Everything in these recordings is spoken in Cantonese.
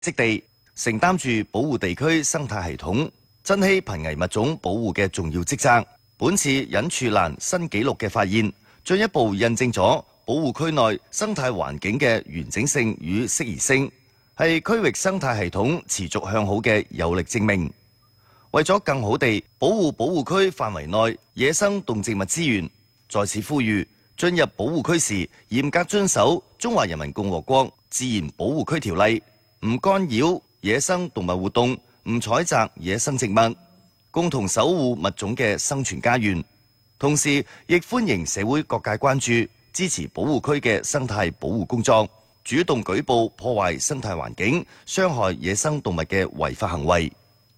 積地，承擔住保護地區生態系統、珍稀瀕危物種保護嘅重要職責。本次隱處欄新紀錄嘅發現，進一步印證咗保護區內生態環境嘅完整性與適宜性，係區域生態系統持續向好嘅有力證明。為咗更好地保護區範圍內野生動植物資源，在此呼籲進入保護區時嚴格遵守《中華人民共和國自然保護區條例》，唔干擾野生動物活動，唔採摘野生植物，共同守護物種嘅生存家園。同時，亦歡迎社會各界關注、支持保護區嘅生態保護工作，主動舉報破壞生態環境、傷害野生動物嘅違法行為。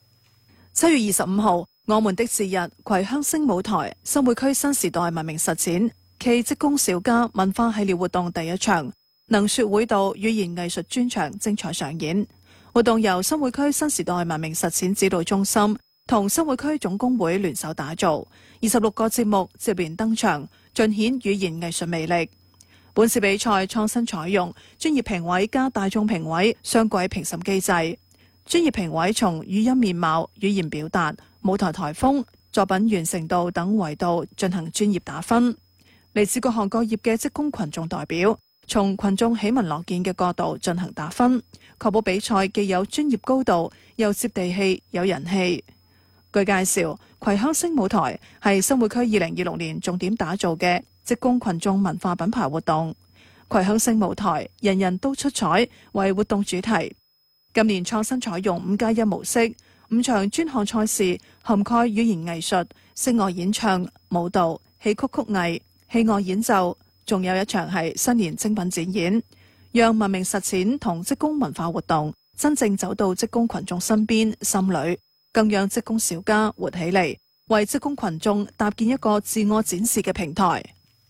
7月25號，我們的節日葵香星舞台新會區新時代文明實踐暨職工小家文化系列活動第一場能說會道語言藝術專場精彩上演。活動由新會區新時代文明實踐指導中心同新會區總工會聯手打造，26個節目接連登場，盡顯語言藝術魅力。本次比賽創新採用專業評委加大眾評委雙軌評審機制。專業評委從語音面貌、語言表達、舞台台風、作品完成度等維度進行專業打分。嚟自各行各業嘅職工群眾代表，從群眾喜聞樂見嘅角度進行打分，確保比賽既有專業高度，又接地氣、有人氣。據介紹，葵香星舞台係新會區2026年重點打造嘅職工群眾文化品牌活動。葵香星舞台人人都出彩為活動主題。今年創新採用5+1模式，5場專項賽事涵蓋語言藝術、聲樂演唱、舞蹈、戲曲曲藝、戲樂演奏，仲有一場係新年精品展演，讓文明實踐同職工文化活動真正走到職工群眾身邊心裏，更讓職工小家活起嚟，為職工群眾搭建一個自我展示嘅平台。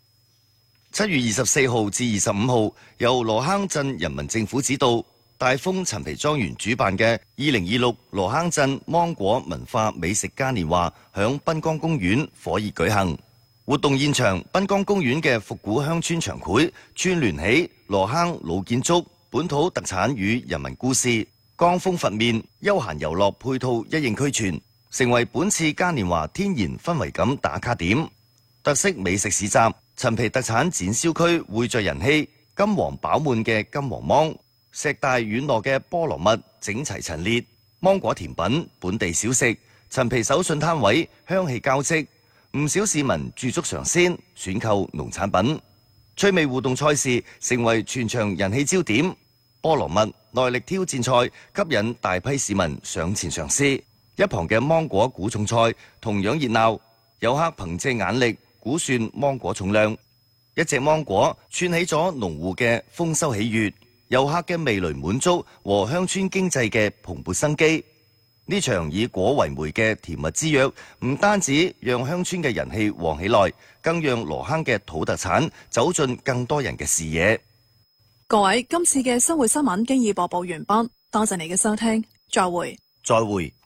7月24號至25號，由羅坑鎮人民政府指導，大豐陳皮莊園主辦嘅2026羅坑鎮芒果文化美食嘉年華響濱江公園火熱舉行。活動現場，濱江公園嘅復古鄉村長繪串聯起羅坑老建築、本土特產與人民故事，江風拂面、休閒遊樂配套一應俱全，成為本次嘉年華天然氛圍感打卡點。特色美食市集、陳皮特產展銷區匯聚人氣，金黃飽滿嘅金黃芒、石大軟糯嘅菠蘿蜜整齊陳列，芒果甜品、本地小食、陳皮手信攤位香氣交織，唔少市民駐足嘗鮮，選購農產品。趣味互動賽事成為全場人氣焦點，菠蘿蜜耐力挑戰賽吸引大批市民上前嘗試，一旁嘅芒果估重賽同樣熱鬧，遊客憑借眼力估算芒果重量，一隻芒果串起咗農戶嘅豐收喜悅，遊客嘅味蕾滿足和鄉村經濟嘅蓬勃生機。呢場以果為媒嘅甜蜜之約，唔單止讓鄉村嘅人氣旺起來，更讓羅坑嘅土特產走進更多人嘅視野。 各位，今次嘅新會新聞經已播報完畢，多謝你嘅收聽，再會。 再會。